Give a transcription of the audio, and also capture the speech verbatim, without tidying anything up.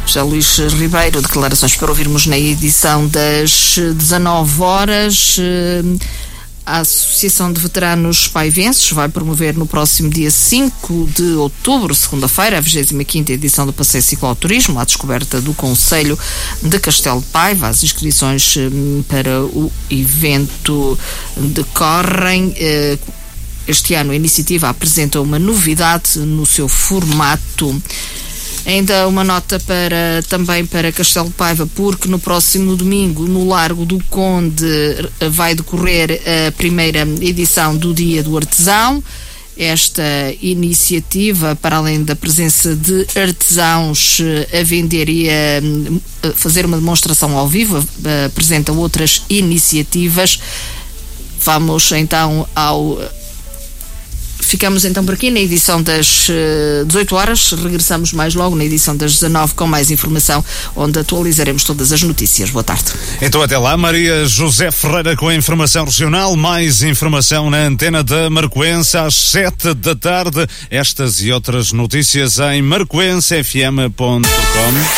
José Luís Ribeiro, declarações para ouvirmos na edição das dezanove horas. A Associação de Veteranos Paivenses vai promover no próximo dia cinco de outubro, segunda-feira, a vigésima quinta edição do Passeio Cicloturismo, à descoberta do Concelho de Castelo de Paiva. As inscrições para o evento decorrem. Este ano a iniciativa apresenta uma novidade no seu formato. Ainda uma nota para, também para Castelo de Paiva, porque no próximo domingo, no Largo do Conde, vai decorrer a primeira edição do Dia do Artesão. Esta iniciativa, para além da presença de artesãos a vender e a fazer uma demonstração ao vivo, apresenta outras iniciativas. Vamos então ao... Ficamos então por aqui na edição das uh, dezoito horas, regressamos mais logo na edição das dezanove com mais informação, onde atualizaremos todas as notícias. Boa tarde. Então até lá, Maria José Ferreira com a informação regional, mais informação na antena da Marcoense às sete da tarde. Estas e outras notícias em marcoense f m ponto com.